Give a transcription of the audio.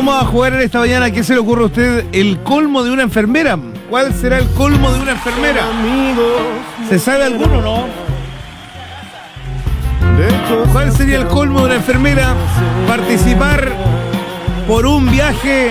Vamos a jugar en esta mañana. ¿Qué se le ocurre a usted? El colmo de una enfermera. ¿Cuál será el colmo de una enfermera? ¿Se sabe alguno, no? ¿Cuál sería el colmo de una enfermera? Participar por un viaje